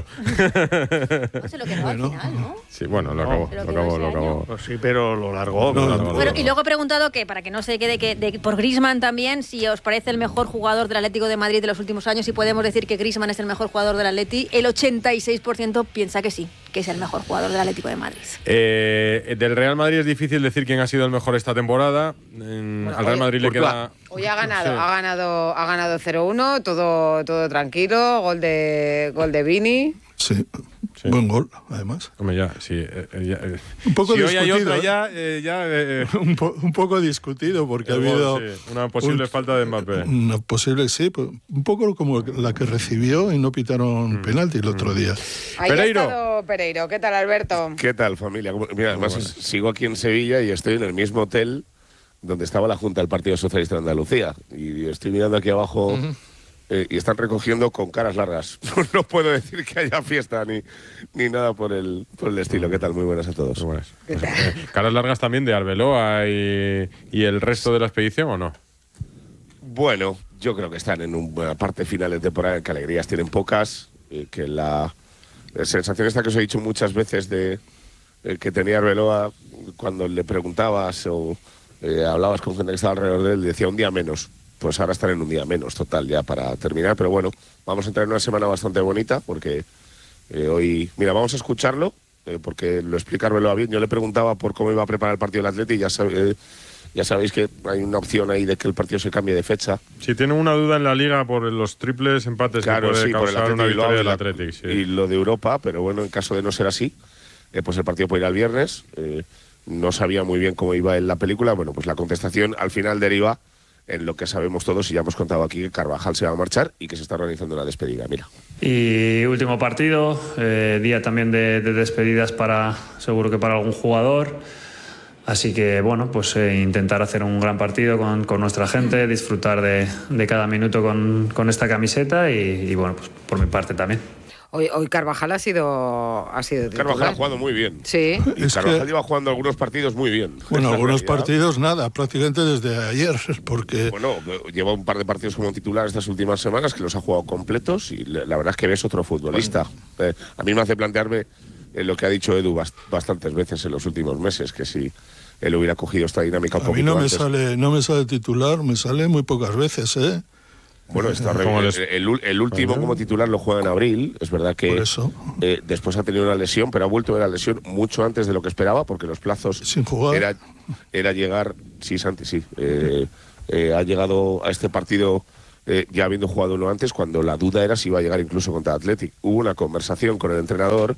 No se lo quedó bueno, al final, ¿no? Sí, bueno, lo acabó, no, lo acabó, lo acabó. Pues sí, pero lo largó. No, lo largó, largó. Bueno, y luego he preguntado que, para que no se quede, que de, por Griezmann también, si os parece el mejor jugador del Atlético de Madrid de los últimos años, y podemos decir que Griezmann es el mejor jugador del Atleti. El ochenta y seis por ciento piensa que sí, que es el mejor jugador del Atlético de Madrid. Eh, del Real Madrid es difícil decir quién ha sido el mejor esta temporada. En, bueno, al Real Madrid le queda... Hoy ha ganado, sí. ha ganado, ha ganado cero uno, todo, todo tranquilo, gol de, gol de Vini. Sí. Sí. Buen gol, además. Hombre, ya, sí. Eh, ya, eh. Un poco si discutido. Hoy hay otra, ya, eh, ya eh, un, po un poco discutido, porque ha habido. Gol, sí. Una posible un, falta de Mbappé. Una posible, sí. Un poco como la que recibió y no pitaron mm. penalti el otro día. Ahí Pereiro. Ha estado Pereiro. ¿Qué tal, Alberto? ¿Qué tal, familia? Mira, además sigo aquí en Sevilla y estoy en el mismo hotel donde estaba la Junta del Partido Socialista de Andalucía. Y estoy mirando aquí abajo. Uh-huh. Eh, y están recogiendo con caras largas. No puedo decir que haya fiesta ni, ni nada por el, por el estilo. ¿Qué tal? Muy buenas a todos. Muy buenas. Pues, eh, ¿caras largas también de Arbeloa y, y el resto de la expedición o no? Bueno, yo creo que están en una parte final de temporada, que alegrías tienen pocas, eh, que la, la sensación esta que os he dicho muchas veces de eh, que tenía Arbeloa cuando le preguntabas o eh, hablabas con gente que estaba alrededor de él, decía un día menos. Pues ahora están en un día menos, total, ya para terminar. Pero bueno, vamos a entrar en una semana bastante bonita, porque eh, hoy... Mira, vamos a escucharlo, eh, porque lo explica Arbeloa bien. Yo le preguntaba por cómo iba a preparar el partido del Atleti y ya, sab eh, ya sabéis que hay una opción ahí de que el partido se cambie de fecha. Si tienen una duda en la Liga por los triples empates claro, que puede sí, causar por el una victoria del Atleti Athletic. Sí. Y lo de Europa, pero bueno, en caso de no ser así, eh, pues el partido puede ir al viernes... Eh, no sabía muy bien cómo iba en la película. Bueno, pues la contestación al final deriva en lo que sabemos todos y ya hemos contado aquí, que Carvajal se va a marchar y que se está organizando la despedida. Mira. Y último partido, eh, día también de, de despedidas para, seguro que para algún jugador. Así que, bueno, pues eh, intentar hacer un gran partido con, con nuestra gente, disfrutar de, de cada minuto con, con esta camiseta y, y, bueno, pues por mi parte también. Hoy, hoy Carvajal ha sido ha sido titular. Carvajal ha jugado muy bien. Sí. Y Es Carvajal que- lleva jugando algunos partidos muy bien. Bueno, Es la algunos realidad. partidos nada, prácticamente desde ayer, porque... Bueno, lleva un par de partidos como titular estas últimas semanas que los ha jugado completos y la la verdad es que ves otro futbolista. Eh, a mí me hace plantearme eh, lo que ha dicho Edu bast- bastantes veces en los últimos meses, que si él hubiera cogido esta dinámica un A mí poquito no me antes. sale, no me sale titular, me sale muy pocas veces, ¿eh? Bueno, está re- Como el, les- el ul- el último Bueno. como titular lo juega en abril. Es verdad que eh, después ha tenido una lesión, pero ha vuelto de la lesión mucho antes de lo que esperaba, porque los plazos Sin jugar. Era, era llegar, sí, Santi, sí, eh, eh, ha llegado a este partido eh, ya habiendo jugado uno antes, cuando la duda era si iba a llegar incluso contra Athletic. Hubo una conversación con el entrenador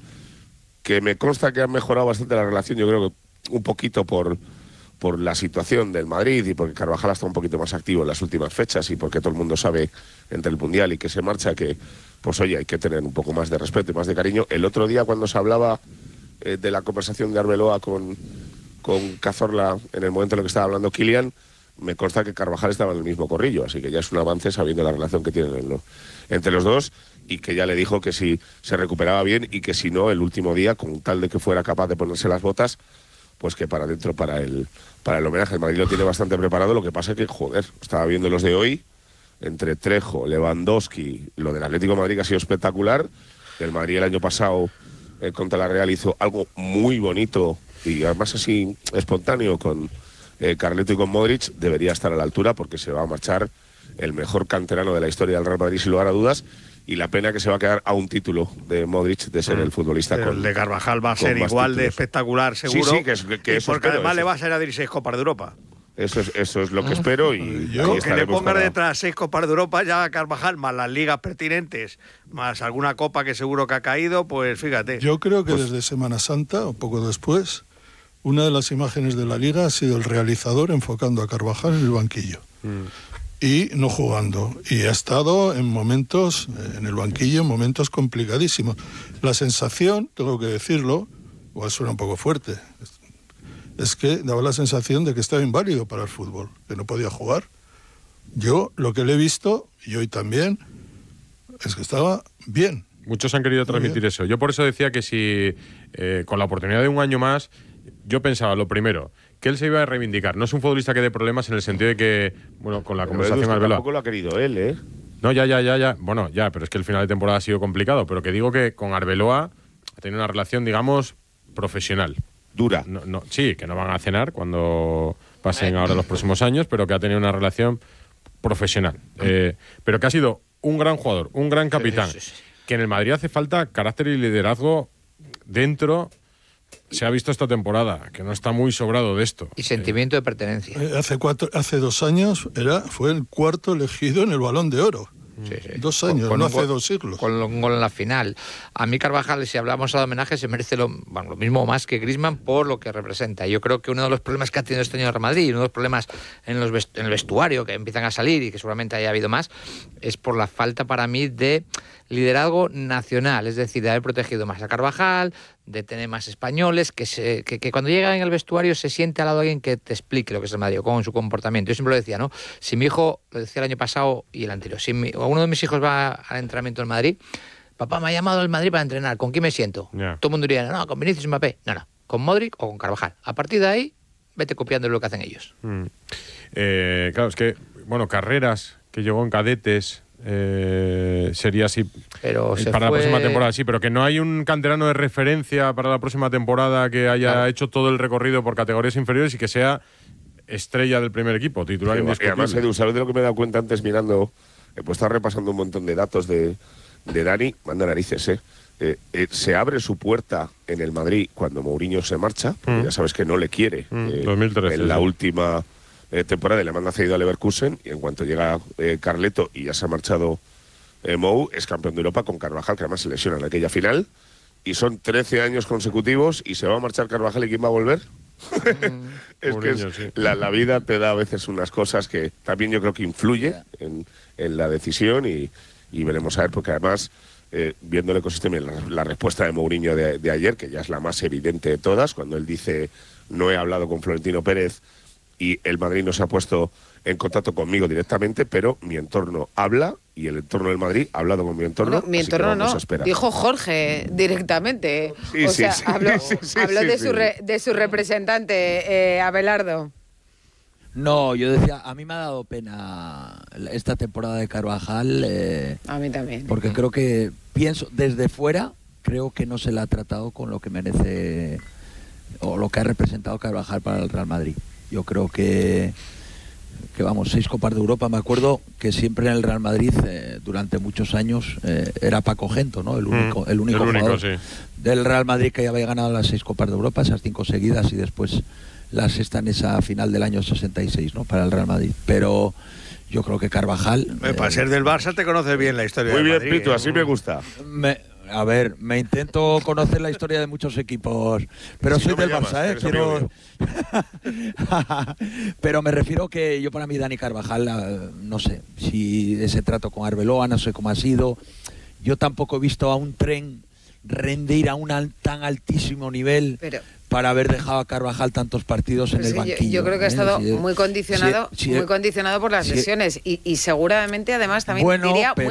que me consta que ha mejorado bastante la relación, yo creo que un poquito por por la situación del Madrid y porque Carvajal está un poquito más activo en las últimas fechas y porque todo el mundo sabe entre el Mundial y que se marcha que, pues oye, hay que tener un poco más de respeto y más de cariño. El otro día cuando se hablaba eh, de la conversación de Arbeloa con, con Cazorla en el momento en el que estaba hablando Kylian, me consta que Carvajal estaba en el mismo corrillo, así que ya es un avance sabiendo la relación que tienen en lo- entre los dos y que ya le dijo que si se recuperaba bien y que si no, el último día, con tal de que fuera capaz de ponerse las botas, pues que para adentro para el, para el homenaje. El Madrid lo tiene bastante preparado, lo que pasa es que, joder, estaba viendo los de hoy, entre Trejo, Lewandowski, lo del Atlético de Madrid que ha sido espectacular. El Madrid el año pasado eh, contra la Real hizo algo muy bonito y además así espontáneo con eh, Carleto y con Modric. Debería estar a la altura porque se va a marchar el mejor canterano de la historia del Real Madrid sin lugar a dudas. Y la pena que se va a quedar a un título de Modric de ser el futbolista Pero con el de Carvajal va a con ser más igual de títulos. espectacular, Sí, seguro. sí, que es- que y eso porque espero, además eso. le va a ser a dar seis Copas de Europa. Eso es, eso es lo que espero y ahí Con que le estaremos pongan para- detrás seis Copas de Europa ya a Carvajal, más las ligas pertinentes, más alguna copa que seguro que ha caído, pues fíjate. Yo creo que desde Semana Santa, o poco después, una de las imágenes de la Liga ha sido el realizador enfocando a Carvajal en el banquillo. Y no jugando. Y ha estado en momentos, eh, en el banquillo, en momentos complicadísimos. La sensación, tengo que decirlo, igual suena un poco fuerte, es- es que daba la sensación de que estaba inválido para el fútbol, que no podía jugar. Yo lo que le he visto, y hoy también, es que estaba bien. Muchos han querido transmitir eso. Yo por eso decía que si eh, con la oportunidad de un año más, yo pensaba lo primero, que él se iba a reivindicar. No es un futbolista que dé problemas en el sentido de que, bueno, con la Pero conversación Edu, es que Arbeloa. tampoco lo ha querido él, ¿eh? No, ya, ya, ya, ya. Bueno, ya, pero es que el final de temporada ha sido complicado. Pero que digo que con Arbeloa ha tenido una relación, digamos, profesional. Dura. No, no, sí, que no van a cenar cuando pasen ahora los próximos años, pero que ha tenido una relación profesional. Eh, pero que ha sido un gran jugador, un gran capitán. Sí, sí, sí. Que en el Madrid hace falta carácter y liderazgo dentro. Se ha visto esta temporada, que no está muy sobrado de esto. Y sentimiento de pertenencia. Eh, Hace cuatro, hace dos años era, fue el cuarto elegido en el Balón de Oro. Sí, sí. Dos años, Con no un hace gol- dos siglos. Con un gol en la final. A mí Carvajal, si hablamos de homenaje, se merece lo, bueno, lo mismo o más que Griezmann por lo que representa. Yo creo que uno de los problemas que ha tenido este año el Real Madrid, y uno de los problemas en, los vest- en el vestuario que empiezan a salir y que seguramente haya habido más, es por la falta para mí de liderazgo nacional, es decir, de haber protegido más a Carvajal, de tener más españoles, que, se, que, que cuando llega en el vestuario se siente al lado de alguien que te explique lo que es el Madrid, con su comportamiento. Yo siempre lo decía, ¿no? Si mi hijo, lo decía el año pasado y el anterior, si mi- uno de mis hijos va al entrenamiento en Madrid, papá me ha llamado el Madrid para entrenar, ¿con quién me siento? Ya. Todo el mundo diría, no, con Vinicius y Mbappé. No, no, con Modric o con Carvajal. A partir de ahí, vete copiando lo que hacen ellos. Mm. Eh, claro, es que, bueno, Carreras, que llegó en cadetes, eh, sería así Pero eh, se para fue- la próxima temporada, sí, pero que no hay un canterano de referencia para la próxima temporada que haya Claro. hecho todo el recorrido por categorías inferiores y que sea estrella del primer equipo, titular Y indiscutible. además, Edu, ¿sabes de lo que me he dado cuenta antes mirando? Eh, pues estaba repasando un montón de datos de, de Dani, manda narices, ¿eh? Eh, eh, se abre su puerta en el Madrid cuando Mourinho se marcha, porque Mm. ya sabes que no le quiere. Mm, eh, dos mil trece, en la sí. última eh, temporada le manda cedido a Leverkusen y en cuanto llega eh, Carleto y ya se ha marchado eh, Mou, es campeón de Europa con Carvajal, que además se lesiona en aquella final. Y son trece años consecutivos y se va a marchar Carvajal. ¿Y quién va a volver? es que es, sí. la, la vida te da a veces unas cosas que también yo creo que influye en, en la decisión y, y veremos a ver, porque además, eh, viendo el ecosistema, la, la respuesta de Mourinho de, de ayer, que ya es la más evidente de todas, cuando él dice no he hablado con Florentino Pérez y el Madrid no se ha puesto en contacto conmigo directamente, pero mi entorno habla y el entorno del Madrid ha hablado con mi entorno. Bueno, mi entorno no, dijo Jorge directamente. Sí, o sí, sea, sí, habló, sí, sí, habló sí, de, sí. Su re, de su representante, eh, Abelardo. No, yo decía, a mí me ha dado pena esta temporada de Carvajal. Eh, a mí también. Porque creo que, pienso, desde fuera, creo que no se le ha tratado con lo que merece o lo que ha representado Carvajal para el Real Madrid. Yo creo que, que vamos, seis Copas de Europa. Me acuerdo que siempre en el Real Madrid, eh, durante muchos años, eh, era Paco Gento, ¿no? El único, mm, el único, el único jugador sí. del Real Madrid que ya había ganado las seis Copas de Europa, esas cinco seguidas y después la sexta en esa final del año sesenta y seis, ¿no? Para el Real Madrid. Pero yo creo que Carvajal... Eh, para ser del Barça te conoces bien la historia Muy del bien, Madrid, Pitu, ¿eh? así me gusta. Me, a ver, me intento conocer la historia de muchos equipos, pero si soy no del llamas, Barça, ¿eh? Quiero... Pero me refiero que yo para mí Dani Carvajal, no sé, si ese trato con Arbeloa, no sé cómo ha sido. Yo tampoco he visto a un Tren rendir a un al, tan altísimo nivel pero, para haber dejado a Carvajal tantos partidos en el sí, banquillo. Yo, yo creo que ha estado ¿eh? muy condicionado, sí, sí, muy condicionado por las sí, lesiones y, y seguramente además también bueno, diría pero,